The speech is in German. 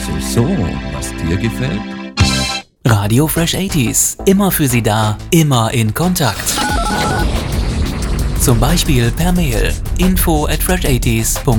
So, was dir gefällt? Radio Fresh 80s. Immer für Sie da, immer in Kontakt. Zum Beispiel per Mail info@fresh80s.de